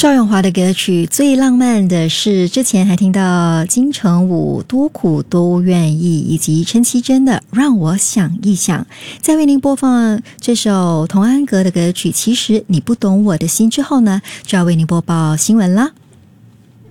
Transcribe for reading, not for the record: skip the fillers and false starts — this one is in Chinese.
赵咏华的歌曲最浪漫的是之前还听到金城武多苦都愿意，以及陈绮贞的让我想一想。在为您播放这首童安格的歌曲其实你不懂我的心之后呢，就要为您播报新闻啦。